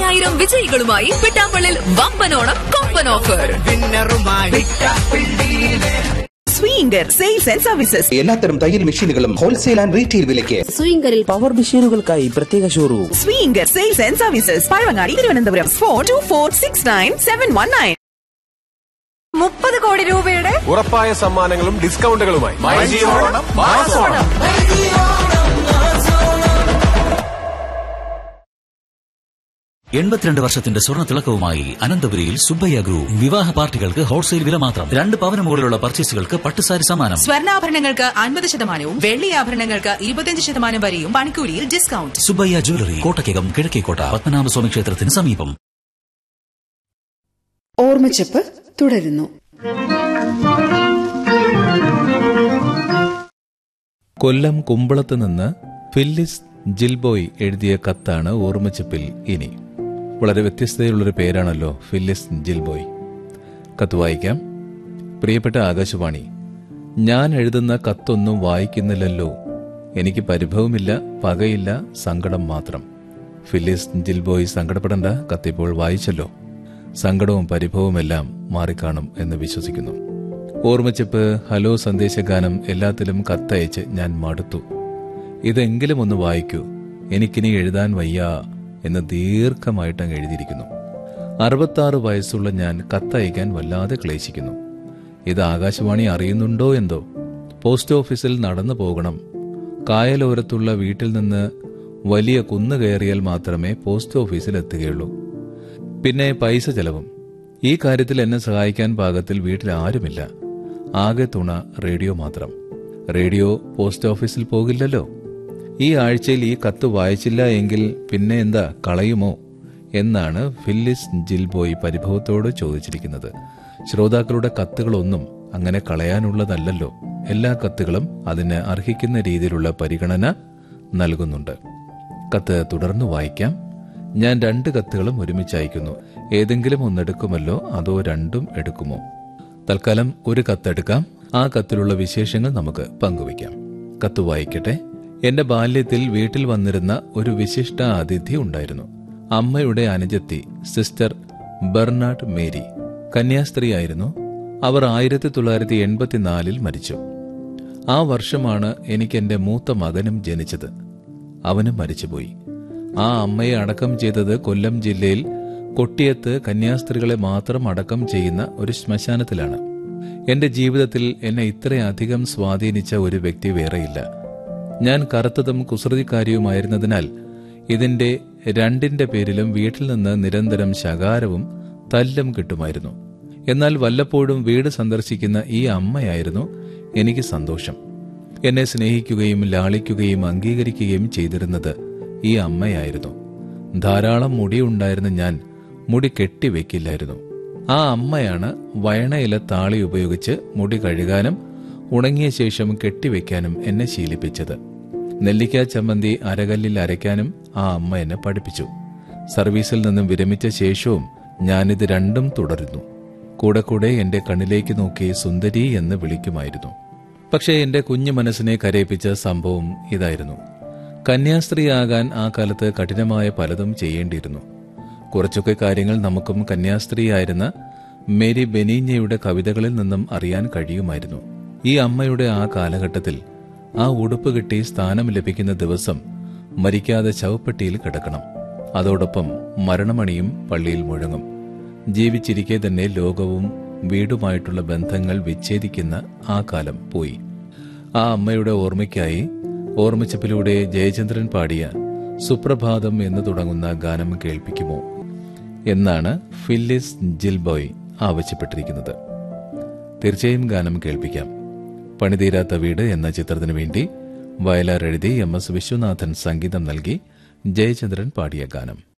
10,000 വിജയികളുമായി പിട്ടാപ്പള്ളിൽ വമ്പനോണം കൊമ്പൻ offer. Swinger sales and services. എല്ലാത്തരം തയ്യൽ മെഷീനുകളും ഹോൾസെയിൽ ആൻഡ് റീറ്റെയിൽ വിലയ്ക്ക്. സ്വിംഗറിൽ പവർ മെഷീനുകൾക്കായി പ്രത്യേക showroom. Swinger sales and services, Pazhavangadi, Thiruvananthapuram. 42469719. 30 കോടി രൂപയുടെ ഉറപ്പായ സമ്മാനങ്ങളും ഡിസ്കൗണ്ടുകളുമായി 82 വർഷത്തിന്റെ സ്വർണ്ണ തിളക്കവുമായി അനന്തപുരിയിൽ സുബ്ബയ്യ ഗ്രൂപ്പ്. വിവാഹ പാർട്ടികൾക്ക് ഹോൾസെയിൽ വില മാത്രം. 2 പവന് മുകളിലുള്ള പർച്ചേസുകൾക്ക് പട്ടുസാരി സമ്മാനം. സ്വർണ്ണാഭരണങ്ങൾക്ക് 50%, വെള്ളി ആഭരണങ്ങൾക്ക് 25% വരെയും പണിക്കൂലിയിൽ ഡിസ്കൗണ്ട്. സുബ്ബയ്യ ജ്വല്ലറി, കോട്ടയ്ക്കകം, കിഴക്കേക്കോട്ട, പത്മനാഭസ്വാമി ക്ഷേത്രത്തിന് സമീപം. ഓർമ്മച്ചപ്പ് തുടരുന്നു. കൊല്ലം കുമ്പളത്ത് നിന്ന് ഫില്ലിസ് ജിൽബോയ് എഴുതിയ കത്താണ് ഓർമ്മച്ചപ്പിൽ ഇനി. വളരെ വ്യത്യസ്തതയുള്ളൊരു പേരാണല്ലോ ഫില്ലിസ് ജിൽബോയ്. കത്ത് വായിക്കാം. പ്രിയപ്പെട്ട ആകാശവാണി, ഞാൻ എഴുതുന്ന കത്തൊന്നും വായിക്കുന്നില്ലല്ലോ. എനിക്ക് പരിഭവമില്ല, പകയില്ല, സങ്കടം മാത്രം. ഫില്ലിസ് ജിൽബോയ് സങ്കടപ്പെടേണ്ട, കത്തിപ്പോൾ വായിച്ചല്ലോ. സങ്കടവും പരിഭവവുമെല്ലാം മാറിക്കാണും എന്ന് വിശ്വസിക്കുന്നു. ഓർമ്മച്ചപ്പ്, ഹലോ, സന്ദേശഗാനം എല്ലാത്തിലും കത്തയച്ച് ഞാൻ മടുത്തു. ഇതെങ്കിലും ഒന്ന് വായിക്കൂ, എനിക്കിനി എഴുതാൻ വയ്യ എന്ന് ദീർഘമായിട്ടങ്ങ് എഴുതിയിരിക്കുന്നു. 66 വയസ്സുള്ള ഞാൻ കത്തയക്കാൻ വല്ലാതെ ക്ലേശിക്കുന്നു. ഇത് ആകാശവാണി അറിയുന്നുണ്ടോ എന്തോ. പോസ്റ്റ് ഓഫീസിൽ നടന്നു പോകണം. കായലോരത്തുള്ള വീട്ടിൽ നിന്ന് വലിയ കുന്ന് കയറിയാൽ മാത്രമേ പോസ്റ്റ് ഓഫീസിൽ എത്തുകയുള്ളൂ. പിന്നെ പൈസ ചെലവും. ഈ കാര്യത്തിൽ എന്നെ സഹായിക്കാൻ പാകത്തിൽ വീട്ടിൽ ആരുമില്ല. ആകെ തുണ റേഡിയോ മാത്രം. റേഡിയോ പോസ്റ്റ് ഓഫീസിൽ പോകില്ലല്ലോ. ഈ ആഴ്ചയിൽ ഈ കത്ത് വായിച്ചില്ല എങ്കിൽ പിന്നെ എന്താ, കളയുമോ എന്നാണ് ഫില്ലിസ് ജിൽബോയ് പരിഭവത്തോട് ചോദിച്ചിരിക്കുന്നത്. ശ്രോതാക്കളുടെ കത്തുകളൊന്നും അങ്ങനെ കളയാനുള്ളതല്ലല്ലോ. എല്ലാ കത്തുകളും അതിന് അർഹിക്കുന്ന രീതിയിലുള്ള പരിഗണന നൽകുന്നുണ്ട്. കത്ത് തുടർന്ന് വായിക്കാം. ഞാൻ 2 കത്തുകളും ഒരുമിച്ച് അയക്കുന്നു. ഏതെങ്കിലും ഒന്നെടുക്കുമല്ലോ, അതോ രണ്ടും എടുക്കുമോ? തൽക്കാലം ഒരു കത്തെടുക്കാം. ആ കത്തിലുള്ള വിശേഷങ്ങൾ നമുക്ക് പങ്കുവയ്ക്കാം. കത്ത് വായിക്കട്ടെ. എന്റെ ബാല്യത്തിൽ വീട്ടിൽ വന്നിരുന്ന ഒരു വിശിഷ്ട അതിഥി ഉണ്ടായിരുന്നു. അമ്മയുടെ അനുജത്തി സിസ്റ്റർ ബെർണാഡ് മേരി. കന്യാസ്ത്രീയായിരുന്നു. അവർ 1984 മരിച്ചു. ആ വർഷമാണ് എനിക്ക് എന്റെ മൂത്ത മകനും ജനിച്ചത്. അവനും മരിച്ചുപോയി. ആ അമ്മയെ അടക്കം ചെയ്തത് കൊല്ലം ജില്ലയിൽ കൊട്ടിയത്ത് കന്യാസ്ത്രീകളെ മാത്രം അടക്കം ചെയ്യുന്ന ഒരു ശ്മശാനത്തിലാണ്. എന്റെ ജീവിതത്തിൽ എന്നെ ഇത്രയധികം സ്വാധീനിച്ച ഒരു വ്യക്തി വേറെയില്ല. ഞാൻ കറുത്തതും കുസൃതിക്കാരിയുമായിരുന്നതിനാൽ ഇതിന്റെ 2ന്റെ പേരിലും വീട്ടിൽ നിന്ന് നിരന്തരം ശകാരവും തല്ലും കിട്ടുമായിരുന്നു. എന്നാൽ വല്ലപ്പോഴും വീട് സന്ദർശിക്കുന്ന ഈ അമ്മയായിരുന്നു എനിക്ക് സന്തോഷം. എന്നെ സ്നേഹിക്കുകയും ലാളിക്കുകയും അംഗീകരിക്കുകയും ചെയ്തിരുന്നത് ഈ അമ്മയായിരുന്നു. ധാരാളം മുടിയുണ്ടായിരുന്ന ഞാൻ മുടി കെട്ടിവെക്കില്ലായിരുന്നു. ആ അമ്മയാണ് വയണയില താളി ഉപയോഗിച്ച് മുടി കഴുകാനും ഉണങ്ങിയ ശേഷം കെട്ടിവെക്കാനും എന്നെ ശീലിപ്പിച്ചത്. നെല്ലിക്ക ചമ്മന്തി അരകല്ലിൽ അരയ്ക്കാനും ആ അമ്മ എന്നെ പഠിപ്പിച്ചു. സർവീസിൽ നിന്നും വിരമിച്ച ശേഷവും ഞാനിത് രണ്ടും തുടരുന്നു. കൂടെ കൂടെ എന്റെ കണ്ണിലേക്ക് നോക്കി സുന്ദരി എന്ന് വിളിക്കുമായിരുന്നു. പക്ഷേ എന്റെ കുഞ്ഞു മനസ്സിനെ കരയിപ്പിച്ച സംഭവം ഇതായിരുന്നു. കന്യാസ്ത്രീയാകാൻ ആ കാലത്ത് കഠിനമായ പലതും ചെയ്യേണ്ടിയിരുന്നു. കുറച്ചൊക്കെ കാര്യങ്ങൾ നമുക്കും കന്യാസ്ത്രീയായിരുന്ന മേരി ബെനീഞ്ഞയുടെ കവിതകളിൽ നിന്നും അറിയാൻ കഴിയുമായിരുന്നു. ഈ അമ്മയുടെ ആ കാലഘട്ടത്തിൽ ആ ഉടുപ്പ് കിട്ടി സ്ഥാനം ലഭിക്കുന്ന ദിവസം മരിക്കാതെ ശവപ്പെട്ടിയിൽ കിടക്കണം. അതോടൊപ്പം മരണമണിയും പള്ളിയിൽ മുഴങ്ങും. ജീവിച്ചിരിക്കെ തന്നെ ലോകവും വീടുമായിട്ടുള്ള ബന്ധങ്ങൾ വിച്ഛേദിക്കുന്ന ആ കാലം പോയി. ആ അമ്മയുടെ ഓർമ്മയ്ക്കായി ഓർമ്മച്ചപ്പിലൂടെ ജയചന്ദ്രൻ പാടിയ സുപ്രഭാതം എന്ന് തുടങ്ങുന്ന ഗാനം കേൾപ്പിക്കുമോ എന്നാണ് ഫില്ലിസ് ജിൽബോയ് ആവശ്യപ്പെട്ടിരിക്കുന്നത്. തീർച്ചയായും ഗാനം കേൾപ്പിക്കാം. പണിതീരാത്ത വീട് എന്ന ചിത്രത്തിനു വേണ്ടി വയലാർ എഴുതി MS വിശ്വനാഥൻ സംഗീതം നൽകി ജയചന്ദ്രൻ പാടിയ ഗാനം.